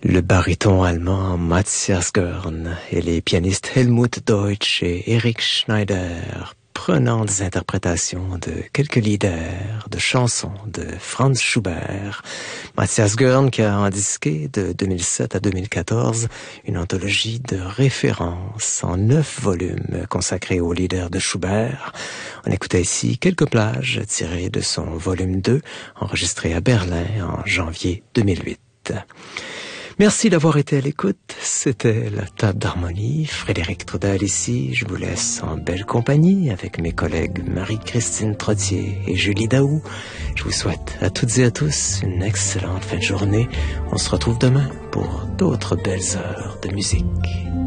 Le baryton allemand Matthias Görn et les pianistes Helmut Deutsch et Erich Schneider prenant des interprétations de quelques leaders de chansons de Franz Schubert. Matthias Görn qui a indisqué de 2007 à 2014 une anthologie de références en 9 volumes consacrés aux leaders de Schubert. On écoutait ici quelques plages tirées de son volume 2 enregistré à Berlin en janvier 2008. Merci d'avoir été à l'écoute. C'était la table d'harmonie. Frédéric Trudel ici. Je vous laisse en belle compagnie avec mes collègues Marie-Christine Trottier et Julie Daou. Je vous souhaite à toutes et à tous une excellente fin de journée. On se retrouve demain pour d'autres belles heures de musique.